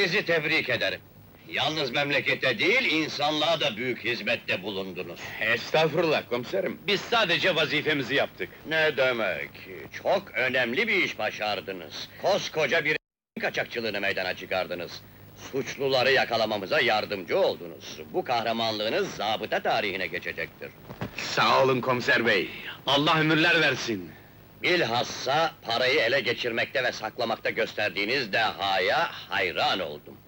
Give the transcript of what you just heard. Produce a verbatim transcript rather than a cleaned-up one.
Sizi tebrik ederim. Yalnız memlekete değil, insanlığa da büyük hizmette bulundunuz. Estağfurullah komiserim, biz sadece vazifemizi yaptık. Ne demek? Çok önemli bir iş başardınız. Koskoca bir kaçakçılığını meydana çıkardınız. Suçluları yakalamamıza yardımcı oldunuz. Bu kahramanlığınız zabıta tarihine geçecektir. Sağ olun komiser bey, Allah ömürler versin. Bilhassa parayı ele geçirmekte ve saklamakta gösterdiğiniz dehaya hayran oldum.